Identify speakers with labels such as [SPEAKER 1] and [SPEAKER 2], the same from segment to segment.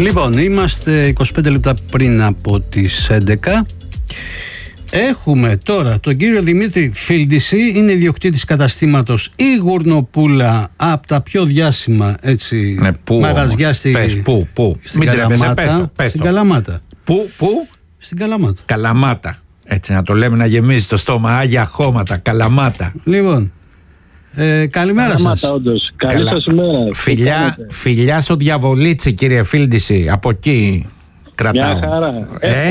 [SPEAKER 1] Λοιπόν, είμαστε 25 λεπτά πριν από τις 11. Έχουμε τώρα τον κύριο Δημήτρη Φίλντηση, είναι ιδιοκτήτης καταστήματος η Γουρνοπούλα, από τα πιο διάσημα έτσι, μαγαζιά στην Καλαμάτα. Στην Καλαμάτα.
[SPEAKER 2] Πού?
[SPEAKER 1] Στην Καλαμάτα.
[SPEAKER 2] Καλαμάτα. Έτσι να το λέμε, να γεμίζει το στόμα. Άγια χώματα. Καλαμάτα.
[SPEAKER 1] Λοιπόν, καλημέρα σας.
[SPEAKER 3] Καλή σας ημέρα.
[SPEAKER 2] Φιλιά στο Διαβολίτσι, κύριε Φίλντηση. Από εκεί κρατάω.
[SPEAKER 3] Μια χαρά.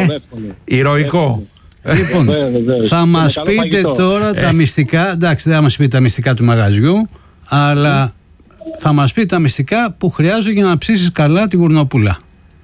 [SPEAKER 2] Ηρωικό.
[SPEAKER 1] Λοιπόν, θα μας πείτε τώρα τα μυστικά. Εντάξει, δεν θα μας πείτε τα μυστικά του μαγαζιού, αλλά θα μας πείτε τα μυστικά που χρειάζονται για να ψήσεις καλά τη Γουρνοπούλα.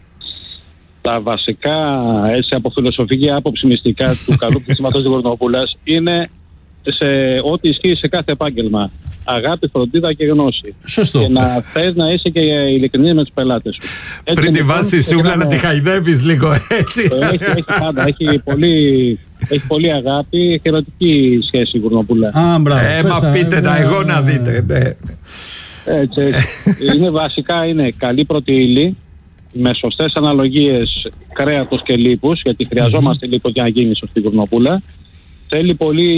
[SPEAKER 3] Τα βασικά, έτσι από φιλοσοφική άποψη, μυστικά του καλού ψήματος της Γουρνοπούλας είναι σε ό,τι ισχύει σε κάθε επάγγελμα. Αγάπη, φροντίδα και γνώση.
[SPEAKER 1] Σωστό.
[SPEAKER 3] Και να θες να είσαι και ειλικρινής με τους πελάτες σου. Έτσι,
[SPEAKER 2] πριν τη βάση σούγλα να τη χαϊδεύεις λίγο, έτσι.
[SPEAKER 3] Έχει πάντα. Έχει πολύ αγάπη. Έχει ερωτική σχέση η Γουρνοπούλα.
[SPEAKER 2] Μα πείτε τα εγώ να δείτε.
[SPEAKER 3] Έτσι. Βασικά είναι καλή πρώτη ύλη, με σωστές αναλογίες κρέατος και λίπους, γιατί χρειαζόμαστε λίπος για να γίνει σωστή Γουρνοπούλα. Θέλει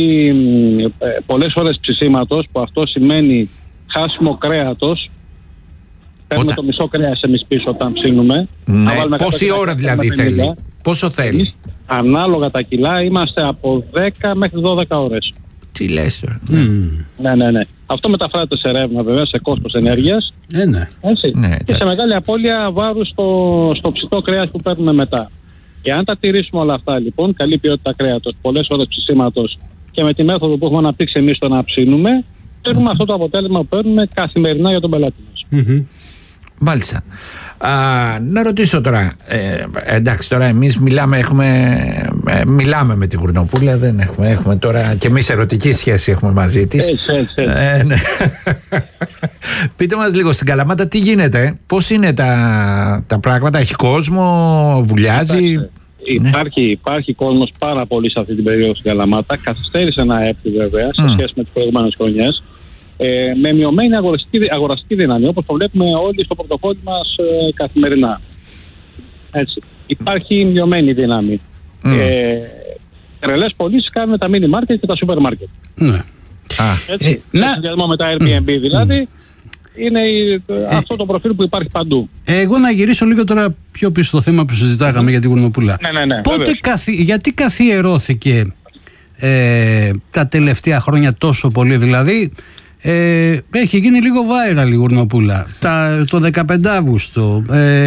[SPEAKER 3] πολλές ώρες ψησίματος, που αυτό σημαίνει χάσιμο κρέατος. Παίρνουμε το μισό κρέας εμείς πίσω όταν ψήνουμε.
[SPEAKER 2] Ναι. Πόση ώρα δηλαδή θέλει? Πόσο θέλει?
[SPEAKER 3] Ανάλογα τα κιλά είμαστε από 10 μέχρι 12 ώρες.
[SPEAKER 2] Τι λες τώρα?
[SPEAKER 3] Ναι. Αυτό μεταφράζεται σε ρεύμα, βέβαια, σε κόστος ενέργειας. Έτσι.
[SPEAKER 2] Ναι,
[SPEAKER 3] και σε μεγάλη απώλεια βάρους στο ψητό κρέας που παίρνουμε μετά. Και αν τα τηρήσουμε όλα αυτά, λοιπόν, καλή ποιότητα κρέατος, πολλές ώρες ψησίματος και με τη μέθοδο που έχουμε αναπτύξει εμείς το να ψήνουμε, παίρνουμε αυτό το αποτέλεσμα που παίρνουμε καθημερινά για τον πελάτη μας.
[SPEAKER 2] Μάλιστα. Να ρωτήσω τώρα, εντάξει, τώρα εμείς μιλάμε με την Γουρνοπούλα, δεν έχουμε τώρα και εμείς ερωτική σχέση έχουμε μαζί της.
[SPEAKER 3] Έτσι.
[SPEAKER 2] Πείτε μας λίγο, στην Καλαμάτα τι γίνεται, πώς είναι τα πράγματα, έχει κόσμο, βουλιάζει?
[SPEAKER 3] Υπάρχει κόσμος πάρα πολύ σε αυτή την περίοδο στην Καλαμάτα. Καθυστέρησε να έρθει βέβαια σε σχέση με τις προηγούμενες χρονιές. Με μειωμένη αγοραστική δύναμη, όπως το βλέπουμε όλοι στο πορτοφόλι μας καθημερινά. Έτσι. Υπάρχει μειωμένη δύναμη. Τρελές πωλήσεις κάνουν τα mini market και τα super market.
[SPEAKER 1] Ναι.
[SPEAKER 3] Έτσι. Συνδυασμό με τα Airbnb δηλαδή. Είναι αυτό το προφίλ που υπάρχει παντού.
[SPEAKER 1] Εγώ να γυρίσω λίγο τώρα πιο πίσω στο θέμα που συζητάγαμε για την Γουρνοπούλα.
[SPEAKER 3] Ναι.
[SPEAKER 1] Γιατί καθιερώθηκε τα τελευταία χρόνια τόσο πολύ, δηλαδή έχει γίνει λίγο viral η Γουρνοπούλα το 15 Αύγουστο.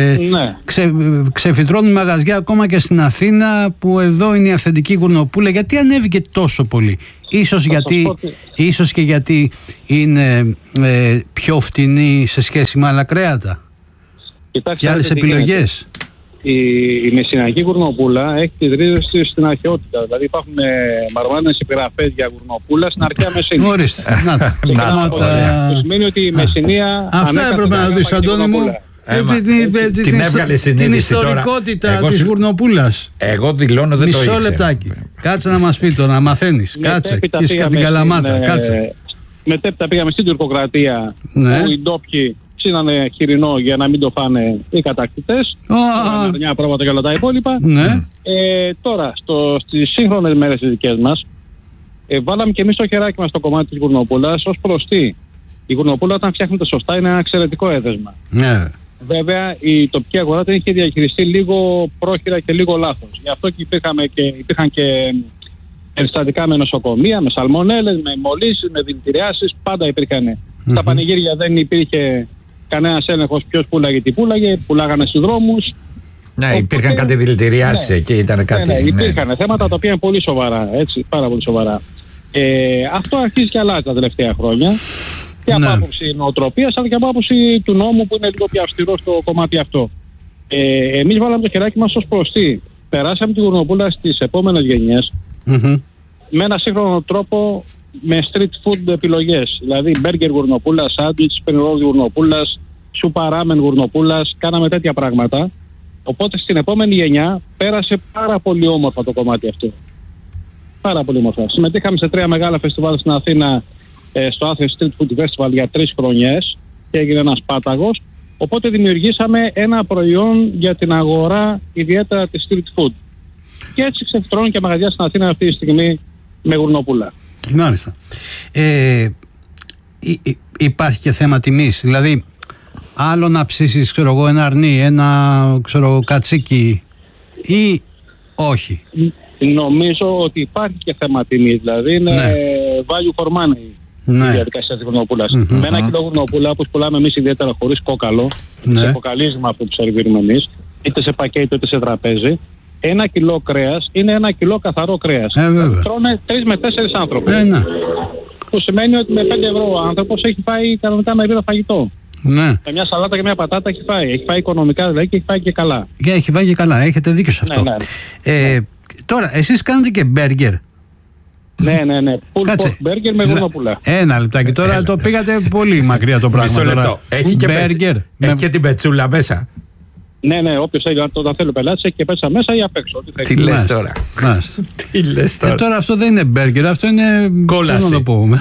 [SPEAKER 1] Ξεφυτρώνουν μαγαζιά ακόμα και στην Αθήνα, που εδώ είναι η αυθεντική Γουρνοπούλα. Γιατί ανέβηκε τόσο πολύ? Ίσως και γιατί είναι πιο φτηνή σε σχέση με άλλα κρέατα και άλλες επιλογές.
[SPEAKER 3] Η Μεσσηνιακή Γουρνοπούλα έχει τις ρίζες της στην αρχαιότητα. Δηλαδή υπάρχουν μαρμάρινες επιγραφές για Γουρνοπούλα στην αρχαία Μεσσηνία.
[SPEAKER 1] Ορίστε.
[SPEAKER 3] Το σημαίνει ότι η Μεσσηνία...
[SPEAKER 1] Αυτά έπρεπε να ρωτήσω, Αντώνη μου.
[SPEAKER 2] Την έβγαλε συνείδηση τώρα.
[SPEAKER 1] Την ιστορικότητα της Γουρνοπούλας.
[SPEAKER 2] Εγώ δηλώνω δεν το ήξερα.
[SPEAKER 1] Μισό λεπτάκι. Κάτσε να μας πει το, να μαθαίνεις. Κάτσε. Και είσαι από την Καλαμάτα. Κάτσε.
[SPEAKER 3] Μετέπειτα πήγαμε στην τουρκοκρατία, που οι ντόπιοι ψήνανε χοιρινό για να μην το φάνε οι κατακτητές. Μια πρόβατα και όλα τα υπόλοιπα. Τώρα, στις σύγχρονες μέρες τις δικές μας, βάλαμε και εμείς το χεράκι μας στο κομμάτι της Γουρνοπούλας ως προς τι. Η Γουρνοπούλα, όταν φτιάχνεται σωστά, είναι ένα εξαιρετικό έδεσμα. Βέβαια, η τοπική αγορά την είχε διαχειριστεί λίγο πρόχειρα και λίγο λάθος. Γι' αυτό και υπήρχαν και περιστατικά με νοσοκομεία, με σαλμονέλες, με μολύσεις, με δηλητηριάσεις. Πάντα υπήρχαν. Στα πανηγύρια δεν υπήρχε κανένας έλεγχος ποιος πουλάγε, τι πουλάγε, πουλάγανε στους δρόμους.
[SPEAKER 2] Ναι, υπήρχαν κάτι δηλητηριάσεις εκεί, ήταν κάτι.
[SPEAKER 3] Υπήρχαν θέματα τα οποία είναι πολύ σοβαρά, έτσι, πάρα πολύ σοβαρά. Αυτό αρχίζει και αλλάζει τα τελευταία χρόνια. Και από άποψη νοοτροπίας, αλλά και από άποψη του νόμου, που είναι λίγο πιο αυστηρό στο κομμάτι αυτό. Εμείς βάλαμε το χεράκι μας ως προς τι. Περάσαμε τη Γουρνοπούλα στις επόμενες γενιές με ένα σύγχρονο τρόπο, με street food επιλογές. Δηλαδή, μπέργκερ Γουρνοπούλας, σάντουιτς, πενιρόδι Γουρνοπούλας, σούπα ράμεν Γουρνοπούλας, κάναμε τέτοια πράγματα. Οπότε στην επόμενη γενιά πέρασε πάρα πολύ όμορφα το κομμάτι αυτό. Πάρα πολύ όμορφα. Συμμετείχαμε σε 3 μεγάλα φεστιβάλ στην Αθήνα, στο Athens Street Food Festival για 3 χρονιές, και έγινε ένας πάταγος. Οπότε δημιουργήσαμε ένα προϊόν για την αγορά, ιδιαίτερα τη street food. Και έτσι ξεφυτρώνουν και μαγαζιά στην Αθήνα αυτή τη στιγμή με γουρνοπούλα.
[SPEAKER 1] Μάλιστα. Υπάρχει και θέμα τιμής. Δηλαδή, άλλο να ψήσεις, ένα αρνί, ένα κατσίκι ή όχι?
[SPEAKER 3] Νομίζω ότι υπάρχει και θέμα τιμής. Δηλαδή, είναι value for money.
[SPEAKER 1] Ναι.
[SPEAKER 3] Η διαδικασία της γουρνοπούλας. Με 1 κιλό γουρνοπούλα που πουλάμε εμείς ιδιαίτερα χωρίς κόκαλο, σε κοκαλίσμα αυτό που σερβίρουμε εμείς, είτε σε πακέτο είτε σε τραπέζι, 1 κιλό κρέας είναι 1 κιλό καθαρό κρέας. Τρώνε 3 με 4 άνθρωποι. Που σημαίνει ότι με 5 ευρώ ο άνθρωπος έχει φάει κανονικά με ένα φαγητό.
[SPEAKER 1] Ναι.
[SPEAKER 3] Με μια σαλάτα και μια πατάτα έχει φάει. Έχει φάει οικονομικά δηλαδή και έχει φάει και καλά.
[SPEAKER 1] Και έχει φάει και καλά. Έχετε δίκιο σε αυτό.
[SPEAKER 3] Ναι.
[SPEAKER 1] Τώρα, εσείς κάνετε και μπέργκερ.
[SPEAKER 3] Ναι. Full pork burger με γουρνοπούλα.
[SPEAKER 1] Ένα λεπτάκι. Τώρα το πήγατε πολύ μακριά το πράγμα.
[SPEAKER 2] Μισό λεπτό. Έχει και μπέργκερ. Έχει και την πετσούλα μέσα.
[SPEAKER 3] Ναι, όποιος θέλει, όταν θέλει ο πελάτης έχει και πέσα μέσα ή απ' έξω.
[SPEAKER 2] Τι λες τώρα. Τι λες τώρα.
[SPEAKER 1] Τώρα αυτό δεν είναι μπέργκερ, αυτό είναι.
[SPEAKER 2] Κόλαση.
[SPEAKER 1] Να το πούμε.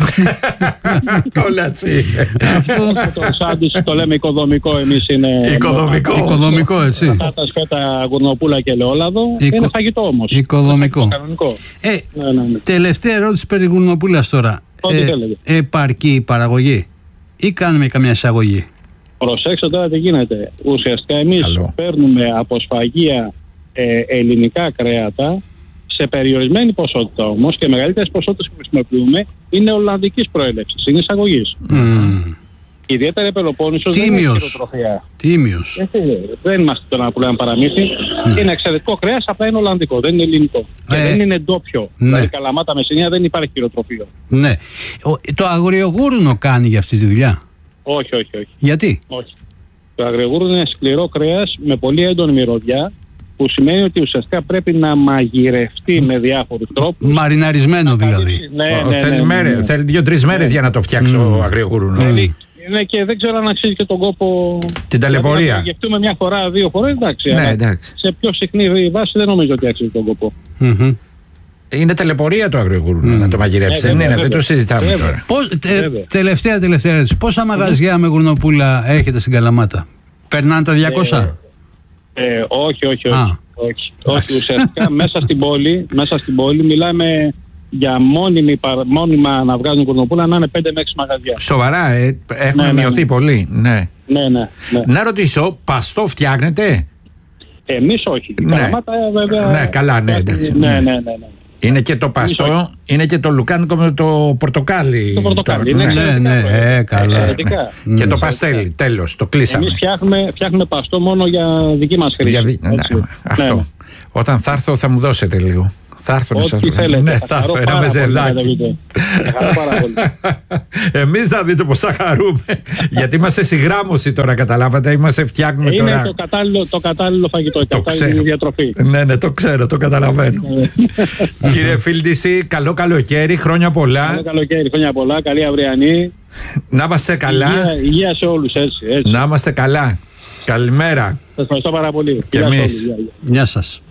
[SPEAKER 2] Κόλαση.
[SPEAKER 3] Αυτό το σάντουιτς το λέμε οικοδομικό, εμείς είναι.
[SPEAKER 1] Οικοδομικό, έτσι.
[SPEAKER 3] Πατάτα, φέτα, γουρνοπούλα και ελαιόλαδο. Είναι φαγητό όμως.
[SPEAKER 1] Οικοδομικό.
[SPEAKER 3] Ναι.
[SPEAKER 1] Τελευταία ερώτηση περί γουρνοπούλας τώρα. Επαρκεί η παραγωγή ή κάνουμε καμιά εισαγωγή?
[SPEAKER 3] Προσέξτε τώρα τι γίνεται. Ουσιαστικά εμείς παίρνουμε από σφαγεία ελληνικά κρέατα σε περιορισμένη ποσότητα όμως, και μεγαλύτερες ποσότητες που χρησιμοποιούμε είναι ολλανδικής προέλευσης, είναι εισαγωγής. Ιδιαίτερα η Πελοπόννησος δεν είναι χειροτροφία.
[SPEAKER 1] Τίμιος.
[SPEAKER 3] Δεν είμαστε τώρα να πουλάμε παραμύθι. Είναι εξαιρετικό κρέας, απλά είναι ολλανδικό, δεν είναι ελληνικό. Και δεν είναι ντόπιο. Δηλαδή Καλαμάτα, Μεσσηνία δεν υπάρχει χειροτροφείο.
[SPEAKER 1] Ναι. Το αγριογούρνο κάνει για αυτή τη δουλειά?
[SPEAKER 3] Όχι.
[SPEAKER 1] Γιατί?
[SPEAKER 3] Όχι. Το αγριογούρνο είναι σκληρό κρέας με πολύ έντονη μυρωδιά, που σημαίνει ότι ουσιαστικά πρέπει να μαγειρευτεί με διάφορους τρόπους.
[SPEAKER 1] Μαριναρισμένο δηλαδή.
[SPEAKER 3] Ναι.
[SPEAKER 2] Θέλει 2-3 μέρες για να το φτιάξει ο αγριογούρνο.
[SPEAKER 3] Ναι, και δεν ξέρω αν αξίζει και τον κόπο.
[SPEAKER 2] Την ταλαιπωρία.
[SPEAKER 3] Να γευτούμε μια φορά, 2 φορές, εντάξει.
[SPEAKER 2] Ναι, εντάξει.
[SPEAKER 3] Σε πιο συχνή βάση δεν νομίζω ότι αξίζει τον κόπο.
[SPEAKER 2] Είναι ταλαιπωρία το αγριογούρνο να το μαγειρέψει. Δεν το συζητάμε τώρα.
[SPEAKER 1] Τελευταία ερώτηση. Πόσα μαγαζιά με γουρνοπούλα έχετε στην Καλαμάτα? Περνάνε τα 200?
[SPEAKER 3] Όχι. Ουσιαστικά μέσα στην πόλη μιλάμε για μόνιμα να βγάζουν γουρνοπούλα να είναι 5 με 6 μαγαζιά.
[SPEAKER 2] Σοβαρά, έχουν μειωθεί πολύ. Ναι. Να ρωτήσω, παστό φτιάχνετε?
[SPEAKER 3] Εμείς όχι. Καλαμάτα βέβαια.
[SPEAKER 2] Ναι, καλά, ναι, εντάξει.
[SPEAKER 3] Ναι.
[SPEAKER 2] Είναι και το παστό, είναι και το λουκάνικο με το πορτοκάλι.
[SPEAKER 3] Το πορτοκάλι,
[SPEAKER 1] καλά.
[SPEAKER 2] Και το παστέλι, τέλος, το κλείσαμε.
[SPEAKER 3] Εμείς φτιάχνουμε παστό μόνο για δική μας χρήση.
[SPEAKER 2] Αυτό. Όταν θα έρθω θα μου δώσετε λίγο. Θα έρθω να σας
[SPEAKER 3] πω.
[SPEAKER 2] Ναι, θα έρθω ένα μεζεδάκι. Εμείς θα δείτε πως θα χαρούμε. Γιατί είμαστε στη γράμμωση τώρα, καταλάβατε. Φτιάχνουμε τώρα.
[SPEAKER 3] Είναι το κατάλληλο φαγητό, η κατάλληλη διατροφή.
[SPEAKER 2] Ναι, το ξέρω, το καταλαβαίνω. Κύριε Φίλντηση, καλό καλοκαίρι, χρόνια πολλά.
[SPEAKER 3] Καλό καλοκαίρι, χρόνια πολλά, καλή αυριανή.
[SPEAKER 2] Να είμαστε καλά.
[SPEAKER 3] Υγεία σε όλους, έτσι.
[SPEAKER 2] Να είμαστε καλά. Καλημέρα.
[SPEAKER 3] Σας ευχαριστώ πάρα πολύ.
[SPEAKER 2] Και εμείς.
[SPEAKER 1] Γεια σας.